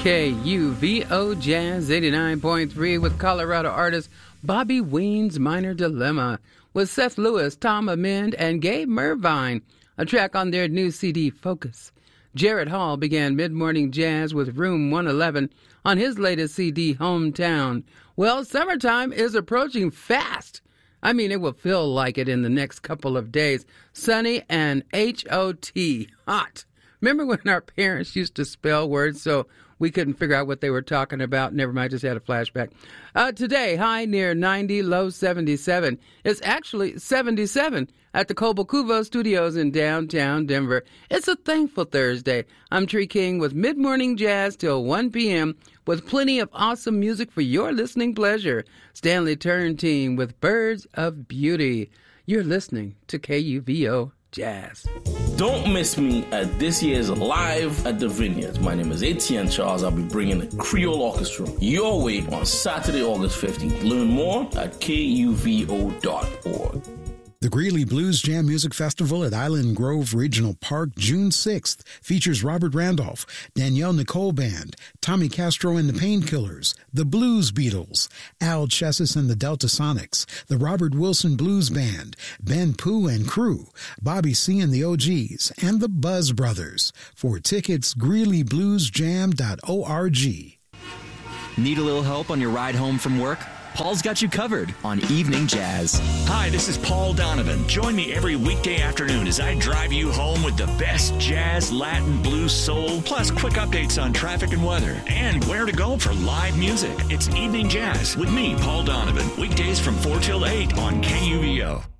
KUVO Jazz 89.3 with Colorado artist Bobby Ween's Minor Dilemma with Seth Lewis, Tom Amend, and Gabe Mervine, a track on their new CD, Focus. Jared Hall began mid-morning jazz with Room 111 on his latest CD, Hometown. Well, summertime is approaching fast. I mean, it will feel like it in the next couple of days. Sunny and H-O-T, hot. Remember when our parents used to spell words so we couldn't figure out what they were talking about? Never mind, just had a flashback. Today, high near 90, low 77. It's actually 77 at the Cobalt Cuvo Studios in downtown Denver. It's a thankful Thursday. I'm Tree King with mid-morning jazz till 1 p.m. with plenty of awesome music for your listening pleasure. Stanley Turrentine with Birds of Beauty. You're listening to KUVO Jazz. Don't miss me at this year's Live at the Vineyards. My name is Etienne Charles. I'll be bringing the Creole Orchestra your way on Saturday, August 15th. Learn more at kuvo.org. The Greeley Blues Jam Music Festival at Island Grove Regional Park, June 6th, features Robert Randolph, Danielle Nicole Band, Tommy Castro and the Painkillers, the Blues Beatles, Al Chessis and the Delta Sonics, the Robert Wilson Blues Band, Ben Pooh and Crew, Bobby C. and the OGs, and the Buzz Brothers. For tickets, GreeleyBluesJam.org. Need a little help on your ride home from work? Paul's got you covered on Evening Jazz. Hi, this is Paul Donovan. Join me every weekday afternoon as I drive you home with the best jazz, Latin, blues, soul, plus quick updates on traffic and weather, and where to go for live music. It's Evening Jazz with me, Paul Donovan, weekdays from 4 till 8 on KUVO.